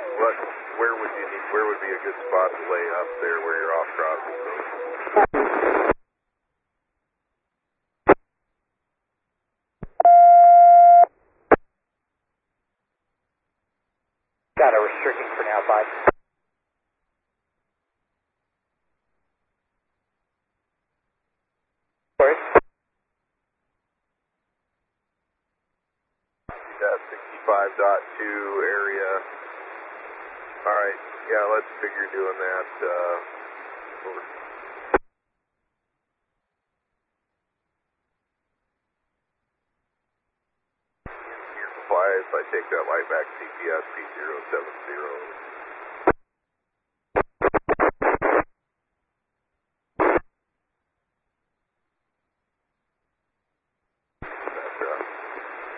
What, where would be a good spot to lay up there where you're off crossing? Got a restricting for now, 5. Sorry? Yeah, 65.2 area. Alright, yeah, let's figure doing that, over. Here complies, I take that line back CPS P070.